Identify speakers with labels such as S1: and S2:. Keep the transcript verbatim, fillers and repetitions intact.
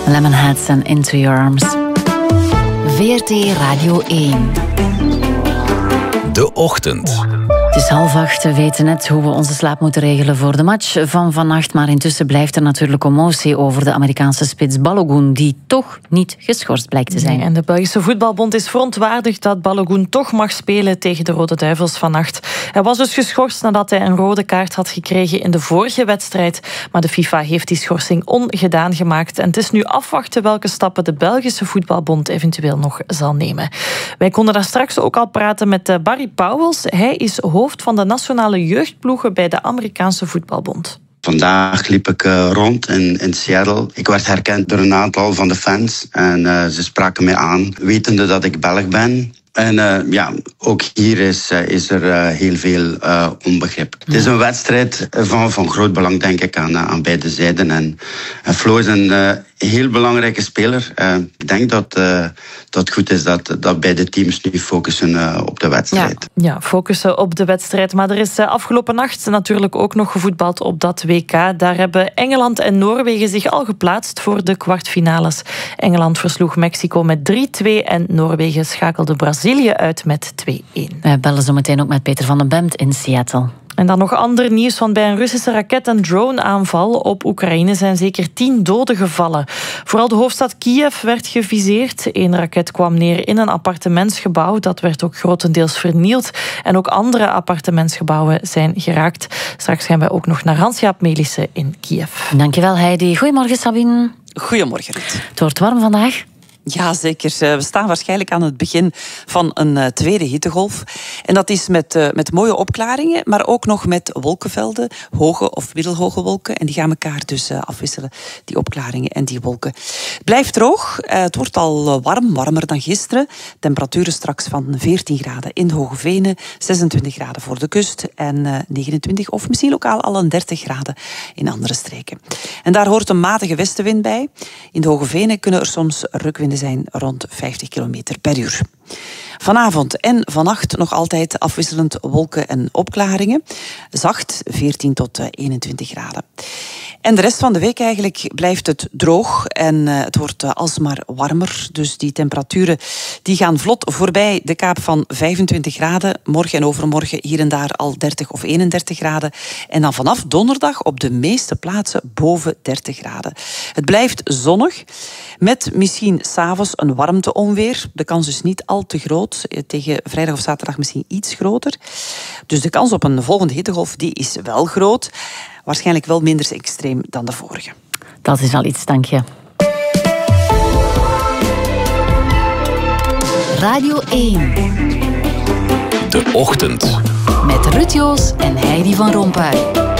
S1: Lemonheads en Into Your Arms. V R T Radio één.
S2: De Ochtend.
S1: Het is half acht, we weten net hoe we onze slaap moeten regelen voor de match van vannacht. Maar intussen blijft er natuurlijk commotie over de Amerikaanse spits Balogun, die toch niet geschorst blijkt te zijn.
S3: Nee, en de Belgische Voetbalbond is verontwaardigd dat Balogun toch mag spelen tegen de Rode Duivels vannacht. Hij was dus geschorst nadat hij een rode kaart had gekregen in de vorige wedstrijd. Maar de FIFA heeft die schorsing ongedaan gemaakt. En het is nu afwachten welke stappen de Belgische Voetbalbond eventueel nog zal nemen. Wij konden daar straks ook al praten met Barry Pauwels. Hij is hoofd van de nationale jeugdploegen bij de Amerikaanse Voetbalbond.
S4: Vandaag liep ik uh, rond in, in Seattle. Ik werd herkend door een aantal van de fans. En uh, ze spraken mij aan, wetende dat ik Belg ben. En uh, ja, ook hier is, uh, is er uh, heel veel uh, onbegrip. Ja. Het is een wedstrijd van, van groot belang, denk ik, aan, aan beide zijden. En uh, Flo is een uh, heel belangrijke speler. Uh, ik denk dat, uh, dat het goed is dat, dat beide teams nu focussen uh, op de wedstrijd.
S3: Ja, ja, focussen op de wedstrijd. Maar er is uh, afgelopen nacht natuurlijk ook nog gevoetbald op dat W K. Daar hebben Engeland en Noorwegen zich al geplaatst voor de kwartfinales. Engeland versloeg Mexico met drie twee en Noorwegen schakelde Brazilië uit met twee-één.
S1: We bellen zo meteen ook met Peter van den Bemt in Seattle.
S3: En dan nog ander nieuws, van bij een Russische raket- en drone-aanval op Oekraïne zijn zeker tien doden gevallen. Vooral de hoofdstad Kiev werd geviseerd. Eén raket kwam neer in een appartementsgebouw. Dat werd ook grotendeels vernield. En ook andere appartementsgebouwen zijn geraakt. Straks gaan wij ook nog naar Hans-Jaap Melissen in Kiev.
S1: Dankjewel, Heidi. Goedemorgen, Sabine.
S5: Goedemorgen, Ruud.
S1: Het wordt warm vandaag.
S5: Ja, zeker. We staan waarschijnlijk aan het begin van een uh, tweede hittegolf. En dat is met, uh, met mooie opklaringen, maar ook nog met wolkenvelden. Hoge of middelhoge wolken. En die gaan elkaar dus uh, afwisselen, die opklaringen en die wolken. Het blijft droog. Uh, het wordt al uh, warm, warmer dan gisteren. Temperaturen straks van veertien graden in de Hoge Venen, zesentwintig graden voor de kust en uh, negenentwintig of misschien lokaal al een dertig graden in andere streken. En daar hoort een matige westenwind bij. In de Hoge Venen kunnen er soms rukwinden zijn rond vijftig kilometer per uur. Vanavond en vannacht nog altijd afwisselend wolken en opklaringen. Zacht, veertien tot eenentwintig graden. En de rest van de week eigenlijk blijft het droog en uh, het wordt uh, alsmaar warmer. Dus die temperaturen die gaan vlot voorbij de kaap van vijfentwintig graden. Morgen en overmorgen hier en daar al dertig of eenendertig graden. En dan vanaf donderdag op de meeste plaatsen boven dertig graden. Het blijft zonnig, met misschien 's avonds een warmteonweer. De kans is niet al te groot. Tegen vrijdag of zaterdag misschien iets groter. Dus de kans op een volgende hittegolf die is wel groot. Waarschijnlijk wel minder extreem dan de vorige.
S1: Dat is al iets, dank je. Radio één.
S2: De Ochtend.
S1: Met Ruud Joos en Heidi van Rompuy.